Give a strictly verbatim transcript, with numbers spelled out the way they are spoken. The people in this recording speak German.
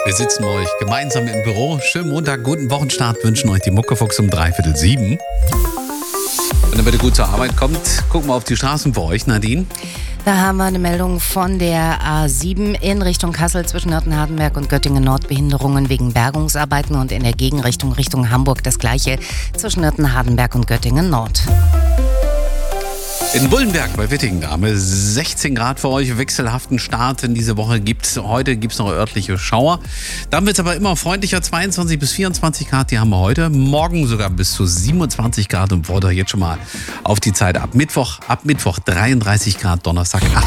Wir sitzen euch gemeinsam im Büro. Schönen Montag, guten Wochenstart wünschen euch die Muckefuchs um dreiviertel sieben. Und damit ihr gut zur Arbeit kommt, gucken wir auf die Straßen für euch, Nadine. Da haben wir eine Meldung von der A sieben in Richtung Kassel zwischen Nürten-Hardenberg und Göttingen-Nord. Behinderungen wegen Bergungsarbeiten und in der Gegenrichtung Richtung Hamburg das gleiche zwischen Nürten-Hardenberg und Göttingen-Nord. In Bullenberg bei Wittingen, da haben wir sechzehn Grad für euch, wechselhaften Start in diese Woche gibt's. Heute gibt es noch örtliche Schauer. Dann wird es aber immer freundlicher, zweiundzwanzig bis vierundzwanzig Grad, die haben wir heute. Morgen sogar bis zu siebenundzwanzig Grad und freut euch jetzt schon mal auf die Zeit ab Mittwoch. Ab Mittwoch dreiunddreißig Grad, Donnerstag achtunddreißig.